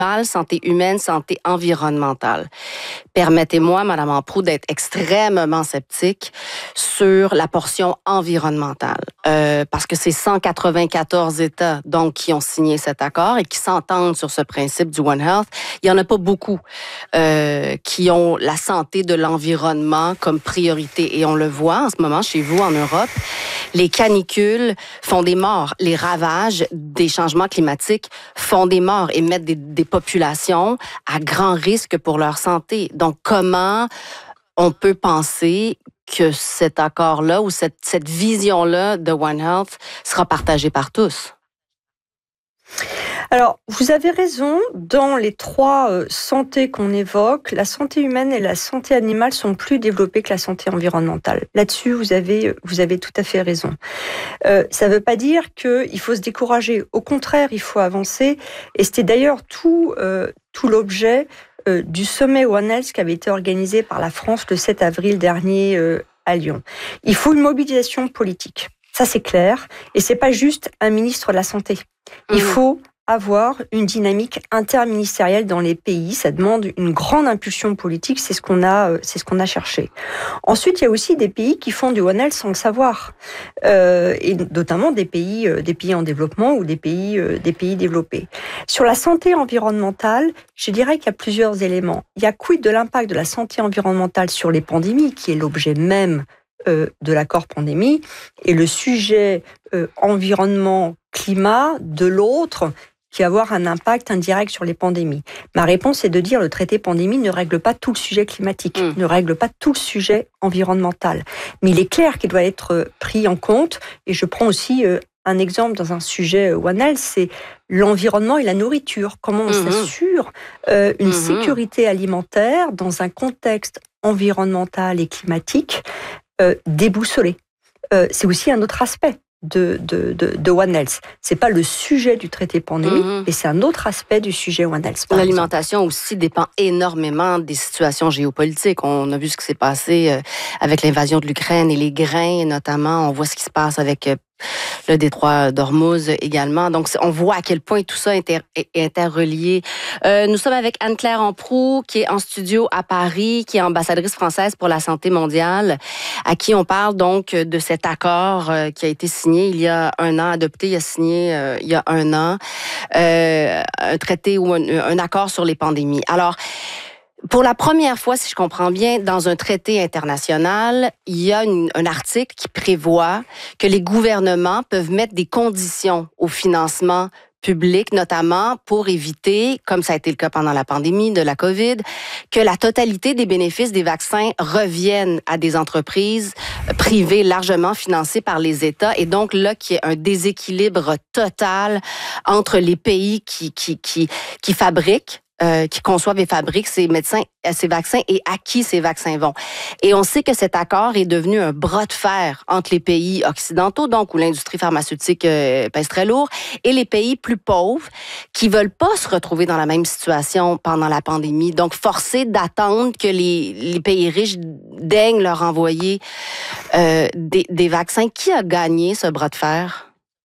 santé humaine, santé environnementale. Permettez-moi, Madame Amproux, d'être extrêmement sceptique sur la portion environnementale, parce que c'est 194 États donc qui ont signé cet accord et qui s'entendent sur ce principe du One Health. Il y en a pas beaucoup qui ont la santé de l'environnement comme priorité, et on le voit en ce moment chez vous en Europe. Les canicules font des morts, les ravages des changements climatiques font des morts et mettent des populations à grand risque pour leur santé. Donc, comment on peut penser que cet accord-là ou cette vision-là de One Health sera partagée par tous? Alors, vous avez raison, dans les trois santé qu'on évoque, la santé humaine et la santé animale sont plus développées que la santé environnementale. Là-dessus, vous avez tout à fait raison. Ça ne veut pas dire qu'il faut se décourager. Au contraire, il faut avancer. Et c'était d'ailleurs tout l'objet du sommet One Health qui avait été organisé par la France le 7 avril dernier à Lyon. Il faut une mobilisation politique. Ça, c'est clair. Et c'est pas juste un ministre de la Santé. Il faut avoir une dynamique interministérielle dans les pays. Ça demande une grande impulsion politique. C'est ce qu'on a cherché. Ensuite, il y a aussi des pays qui font du One Health sans le savoir. Et notamment des pays en développement ou des pays développés. Sur la santé environnementale, je dirais qu'il y a plusieurs éléments. Il y a quid de l'impact de la santé environnementale sur les pandémies, qui est l'objet même de l'accord pandémie, et le sujet environnement-climat de l'autre, qui va avoir un impact indirect sur les pandémies. Ma réponse est de dire le traité pandémie ne règle pas tout le sujet climatique, ne règle pas tout le sujet environnemental. Mais il est clair qu'il doit être pris en compte, et je prends aussi un exemple dans un sujet One Health, c'est l'environnement et la nourriture. Comment on s'assure une sécurité alimentaire dans un contexte environnemental et climatique déboussolé. C'est aussi un autre aspect de One Health. C'est pas le sujet du traité pandémie, mais c'est un autre aspect du sujet One Health. L'alimentation aussi dépend énormément des situations géopolitiques. On a vu ce qui s'est passé avec l'invasion de l'Ukraine et les grains, notamment. On voit ce qui se passe avec le détroit d'Ormuz également. Donc, on voit à quel point tout ça est interrelié. Nous sommes avec Anne-Claire Amproux, qui est en studio à Paris, qui est ambassadrice française pour la santé mondiale, à qui on parle donc de cet accord qui a été signé il y a un an, adopté, il y a un an, un traité ou un accord sur les pandémies. Alors, pour la première fois, si je comprends bien, dans un traité international, il y a un article qui prévoit que les gouvernements peuvent mettre des conditions au financement public, notamment pour éviter, comme ça a été le cas pendant la pandémie de la COVID, que la totalité des bénéfices des vaccins reviennent à des entreprises privées largement financées par les États, et donc là, qu'il y ait un déséquilibre total entre les pays qui fabriquent, qui conçoivent et fabriquent ces vaccins et à qui ces vaccins vont. Et on sait que cet accord est devenu un bras de fer entre les pays occidentaux, donc où l'industrie pharmaceutique pèse très lourd, et les pays plus pauvres qui veulent pas se retrouver dans la même situation pendant la pandémie. Donc, forcés d'attendre que les pays riches daignent leur envoyer des vaccins. Qui a gagné ce bras de fer?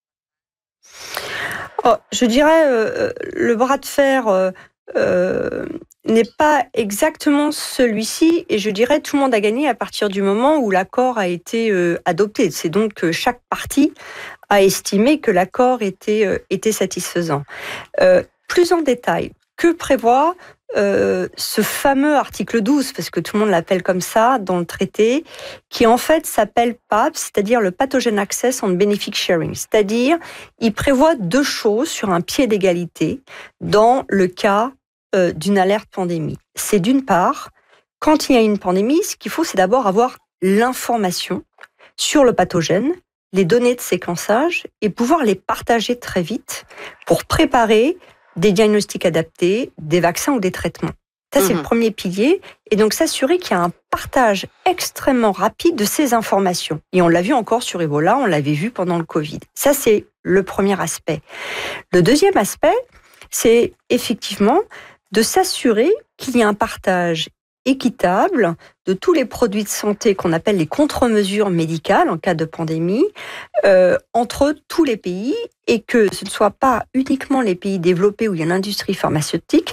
Je dirais le bras de fer n'est pas exactement celui-ci, et je dirais tout le monde a gagné à partir du moment où l'accord a été adopté. C'est donc que chaque partie a estimé que l'accord était satisfaisant. Plus en détail, que prévoit ce fameux article 12, parce que tout le monde l'appelle comme ça dans le traité, qui en fait s'appelle PABS, c'est-à-dire le Pathogen Access and Benefit Sharing. C'est-à-dire, il prévoit deux choses sur un pied d'égalité dans le cas d'une alerte pandémie. C'est d'une part, quand il y a une pandémie, ce qu'il faut, c'est d'abord avoir l'information sur le pathogène, les données de séquençage, et pouvoir les partager très vite pour préparer des diagnostics adaptés, des vaccins ou des traitements. Ça, c'est le premier pilier. Et donc, s'assurer qu'il y a un partage extrêmement rapide de ces informations. Et on l'a vu encore sur Ebola, on l'avait vu pendant le Covid. Ça, c'est le premier aspect. Le deuxième aspect, c'est effectivement de s'assurer qu'il y a un partage équitable de tous les produits de santé qu'on appelle les contre-mesures médicales en cas de pandémie entre tous les pays, et que ce ne soit pas uniquement les pays développés où il y a l'industrie pharmaceutique